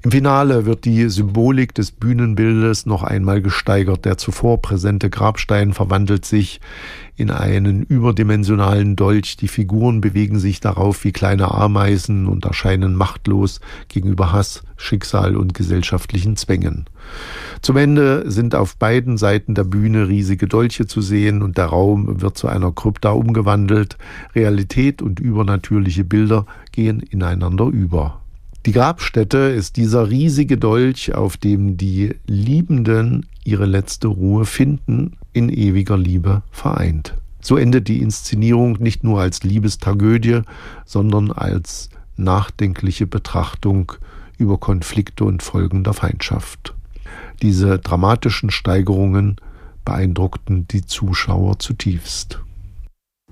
Im Finale wird die Symbolik des Bühnenbildes noch einmal gesteigert. Der zuvor präsente Grabstein verwandelt sich in einen überdimensionalen Dolch. Die Figuren bewegen sich darauf wie kleine Ameisen und erscheinen machtlos gegenüber Hass, Schicksal und gesellschaftlichen Zwängen. Zum Ende sind auf beiden Seiten der Bühne riesige Dolche zu sehen und der Raum wird zu einer Krypta umgewandelt. Realität und übernatürliche Bilder gehen ineinander über. Die Grabstätte ist dieser riesige Dolch, auf dem die Liebenden ihre letzte Ruhe finden, in ewiger Liebe vereint. So endet die Inszenierung nicht nur als Liebestragödie, sondern als nachdenkliche Betrachtung über Konflikte und Folgen der Feindschaft. Diese dramatischen Steigerungen beeindruckten die Zuschauer zutiefst.